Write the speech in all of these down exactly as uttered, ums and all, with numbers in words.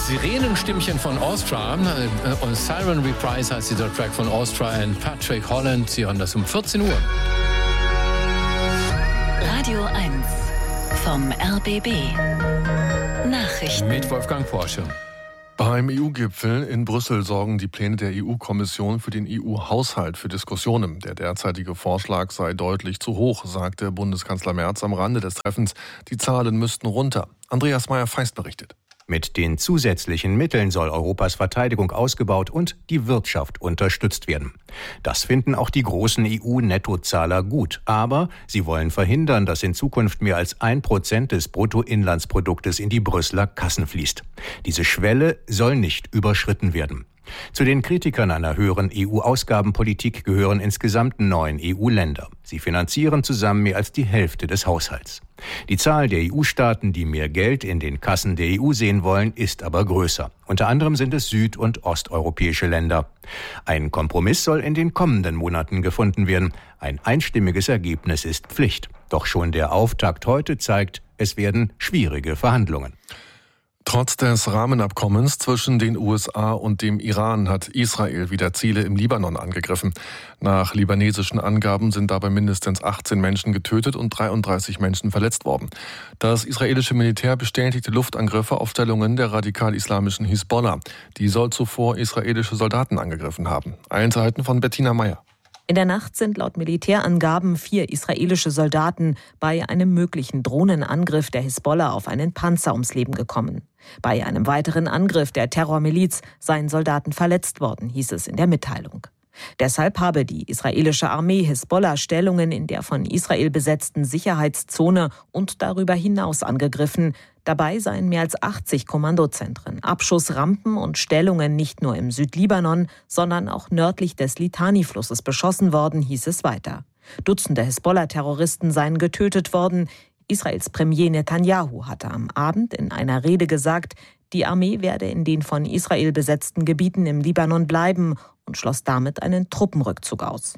Sirenenstimmchen von Austria. Und Siren Reprise heißt dieser Track von Austria und Patrick Holland. Sie hören das um vierzehn Uhr. Radio eins vom R B B. Nachrichten. Mit Wolfgang Porsche. Beim E U-Gipfel in Brüssel sorgen die Pläne der E U-Kommission für den E U-Haushalt für Diskussionen. Der derzeitige Vorschlag sei deutlich zu hoch, sagte Bundeskanzler Merz am Rande des Treffens. Die Zahlen müssten runter. Andreas Meyer-Feist berichtet. Mit den zusätzlichen Mitteln soll Europas Verteidigung ausgebaut und die Wirtschaft unterstützt werden. Das finden auch die großen E U-Nettozahler gut. Aber sie wollen verhindern, dass in Zukunft mehr als ein Prozent des Bruttoinlandsproduktes in die Brüsseler Kassen fließt. Diese Schwelle soll nicht überschritten werden. Zu den Kritikern einer höheren E U-Ausgabenpolitik gehören insgesamt neun E U-Länder. Sie finanzieren zusammen mehr als die Hälfte des Haushalts. Die Zahl der E U-Staaten, die mehr Geld in den Kassen der E U sehen wollen, ist aber größer. Unter anderem sind es süd- und osteuropäische Länder. Ein Kompromiss soll in den kommenden Monaten gefunden werden. Ein einstimmiges Ergebnis ist Pflicht. Doch schon der Auftakt heute zeigt, es werden schwierige Verhandlungen. Trotz des Rahmenabkommens zwischen den U S A und dem Iran hat Israel wieder Ziele im Libanon angegriffen. Nach libanesischen Angaben sind dabei mindestens achtzehn Menschen getötet und dreiunddreißig Menschen verletzt worden. Das israelische Militär bestätigte Luftangriffe auf Stellungen der radikal-islamischen Hisbollah. Die soll zuvor israelische Soldaten angegriffen haben. Einzelheiten von Bettina Meyer. In der Nacht sind laut Militärangaben vier israelische Soldaten bei einem möglichen Drohnenangriff der Hisbollah auf einen Panzer ums Leben gekommen. Bei einem weiteren Angriff der Terrormiliz seien Soldaten verletzt worden, hieß es in der Mitteilung. Deshalb habe die israelische Armee Hisbollah-Stellungen in der von Israel besetzten Sicherheitszone und darüber hinaus angegriffen. Dabei seien mehr als achtzig Kommandozentren, Abschussrampen und Stellungen nicht nur im Südlibanon, sondern auch nördlich des Litani-Flusses beschossen worden, hieß es weiter. Dutzende Hisbollah-Terroristen seien getötet worden. Israels Premier Netanyahu hatte am Abend in einer Rede gesagt, die Armee werde in den von Israel besetzten Gebieten im Libanon bleiben und schloss damit einen Truppenrückzug aus.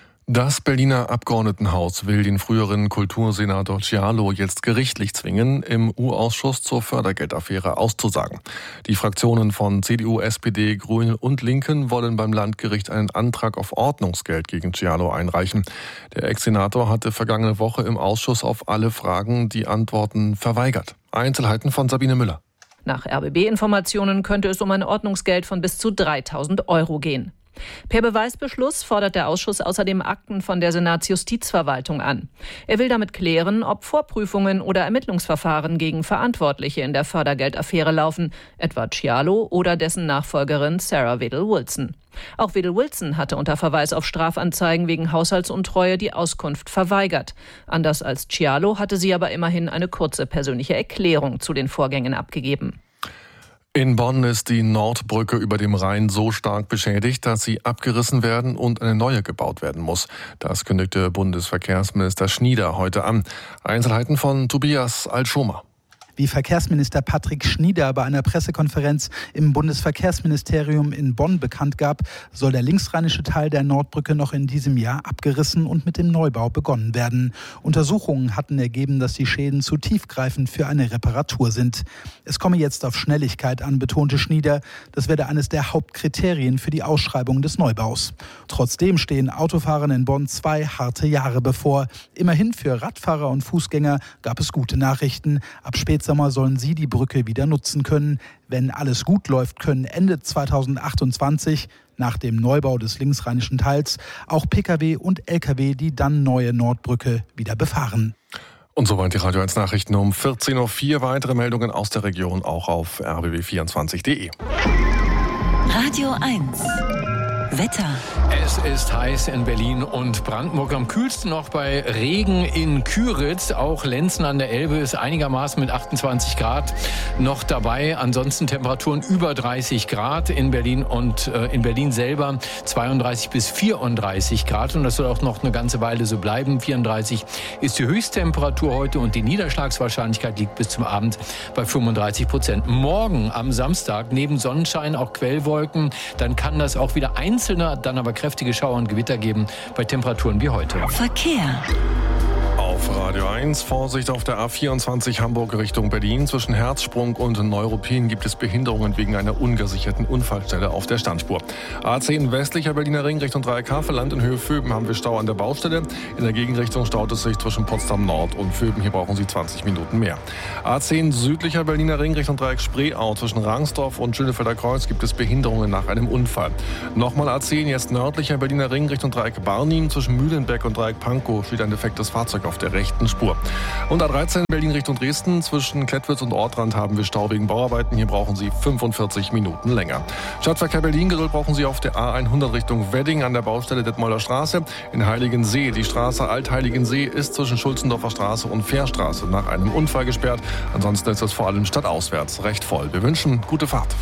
Das Berliner Abgeordnetenhaus will den früheren Kultursenator Cialo jetzt gerichtlich zwingen, im U-Ausschuss zur Fördergeldaffäre auszusagen. Die Fraktionen von C D U, S P D, Grünen und Linken wollen beim Landgericht einen Antrag auf Ordnungsgeld gegen Cialo einreichen. Der Ex-Senator hatte vergangene Woche im Ausschuss auf alle Fragen die Antworten verweigert. Einzelheiten von Sabine Müller. Nach R B B-Informationen könnte es um ein Ordnungsgeld von bis zu dreitausend Euro gehen. Per Beweisbeschluss fordert der Ausschuss außerdem Akten von der Senatsjustizverwaltung an. Er will damit klären, ob Vorprüfungen oder Ermittlungsverfahren gegen Verantwortliche in der Fördergeldaffäre laufen, etwa Cialo oder dessen Nachfolgerin Sarah Wedel-Wilson. Auch Wedel-Wilson hatte unter Verweis auf Strafanzeigen wegen Haushaltsuntreue die Auskunft verweigert. Anders als Cialo hatte sie aber immerhin eine kurze persönliche Erklärung zu den Vorgängen abgegeben. In Bonn ist die Nordbrücke über dem Rhein so stark beschädigt, dass sie abgerissen werden und eine neue gebaut werden muss. Das kündigte Bundesverkehrsminister Schnieder heute an. Einzelheiten von Tobias Alschomer. Wie Verkehrsminister Patrick Schnieder bei einer Pressekonferenz im Bundesverkehrsministerium in Bonn bekannt gab, soll der linksrheinische Teil der Nordbrücke noch in diesem Jahr abgerissen und mit dem Neubau begonnen werden. Untersuchungen hatten ergeben, dass die Schäden zu tiefgreifend für eine Reparatur sind. Es komme jetzt auf Schnelligkeit an, betonte Schnieder. Das werde eines der Hauptkriterien für die Ausschreibung des Neubaus. Trotzdem stehen Autofahrern in Bonn zwei harte Jahre bevor. Immerhin für Radfahrer und Fußgänger gab es gute Nachrichten. Ab Spätsommer sollen sie die Brücke wieder nutzen können. Wenn alles gut läuft, können Ende zweitausendachtundzwanzig, nach dem Neubau des linksrheinischen Teils, auch Pkw und Lkw die dann neue Nordbrücke wieder befahren. Und soweit die Radio eins Nachrichten um vierzehn Uhr vier. Weitere Meldungen aus der Region auch auf r b b vierundzwanzig punkt de. Radio eins Wetter. Es ist heiß in Berlin und Brandenburg. Am kühlsten noch bei Regen in Küritz. Auch Lenzen an der Elbe ist einigermaßen mit achtundzwanzig Grad noch dabei. Ansonsten Temperaturen über dreißig Grad in Berlin und äh, in Berlin selber zweiunddreißig bis vierunddreißig Grad. Und das soll auch noch eine ganze Weile so bleiben. vierunddreißig ist die Höchsttemperatur heute und die Niederschlagswahrscheinlichkeit liegt bis zum Abend bei fünfunddreißig Prozent. Morgen am Samstag neben Sonnenschein auch Quellwolken. Dann kann das auch wieder einzelne, dann aber kräftige Schauer und Gewitter geben bei Temperaturen wie heute. Verkehr. Auf auf Radio eins. Vorsicht auf der A vierundzwanzig Hamburg Richtung Berlin. Zwischen Herzsprung und Neuruppin gibt es Behinderungen wegen einer ungesicherten Unfallstelle auf der Standspur. A zehn westlicher Berliner Ring Richtung Dreieckhavel-Land in Höhe Vöben haben wir Stau an der Baustelle. In der Gegenrichtung staut es sich zwischen Potsdam Nord und Vöben. Hier brauchen Sie zwanzig Minuten mehr. A zehn südlicher Berliner Ring Richtung Dreieck Spreeau. Zwischen Rangsdorf und Schönefelder Kreuz gibt es Behinderungen nach einem Unfall. Nochmal A zehn, jetzt nördlicher Berliner Ring Richtung Dreieck Barnim. Zwischen Mühlenbeck und Dreieck Pankow steht ein defektes Fahrzeug auf der rechten Spur. Und A dreizehn Berlin Richtung Dresden. Zwischen Klettwitz und Ortrand haben wir Stau wegen Bauarbeiten. Hier brauchen Sie fünfundvierzig Minuten länger. Stadtverkehr Berlin Geduld brauchen Sie auf der A hundert Richtung Wedding an der Baustelle Detmolder Straße. In Heiligensee. Die Straße Alt-Heiligensee ist zwischen Schulzendorfer Straße und Fährstraße nach einem Unfall gesperrt. Ansonsten ist es vor allem stadtauswärts recht voll. Wir wünschen gute Fahrt.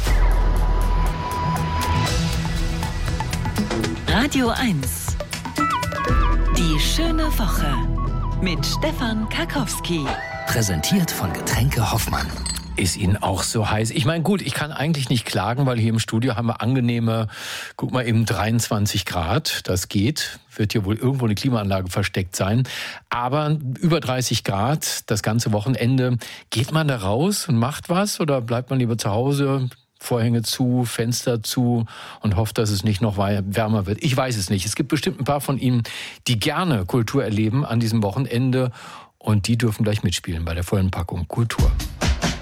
Radio eins. Die schöne Woche mit Stefan Karkowski. Präsentiert von Getränke Hoffmann. Ist Ihnen auch so heiß? Ich meine, gut, ich kann eigentlich nicht klagen, weil hier im Studio haben wir angenehme, guck mal, eben dreiundzwanzig Grad. Das geht. Wird hier wohl irgendwo eine Klimaanlage versteckt sein. Aber über dreißig Grad, das ganze Wochenende. Geht man da raus und macht was oder bleibt man lieber zu Hause? Vorhänge zu, Fenster zu und hofft, dass es nicht noch wärmer wird. Ich weiß es nicht. Es gibt bestimmt ein paar von Ihnen, die gerne Kultur erleben an diesem Wochenende und die dürfen gleich mitspielen bei der vollen Packung Kultur.